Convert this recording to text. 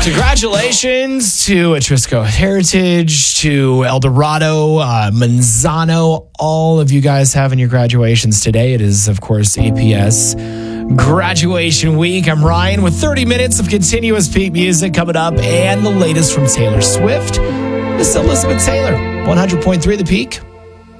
Congratulations to Atrisco Heritage, to El Dorado, Manzano, all of you guys having your graduations today. It is, of course, APS graduation week. I'm Ryan with 30 minutes of continuous peak music coming up and the latest from Taylor Swift. This is Elizabeth Taylor, 100.3 The Peak.